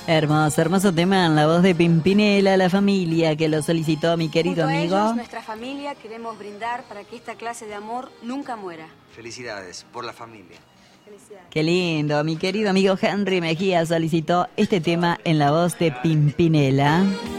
Hermoso, hermoso tema en la voz de Pimpinela, la familia que lo solicitó mi querido Junto a amigo. ellos, nuestra familia, queremos brindar para que esta clase de amor nunca muera. Felicidades por la familia. Felicidades. Qué lindo, mi querido amigo Henry Mejía solicitó este tema en la voz de Pimpinela.